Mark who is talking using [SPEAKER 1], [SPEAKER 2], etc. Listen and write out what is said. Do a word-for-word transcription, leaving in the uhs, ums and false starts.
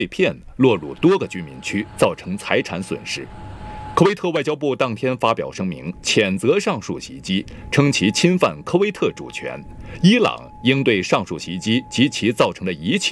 [SPEAKER 1] 碎片落入多个居民区，造成财产损失。科威特外交部当天发表声明，谴责上述袭击，称其侵犯科威特主权。伊朗应对上述袭击及其造成的一切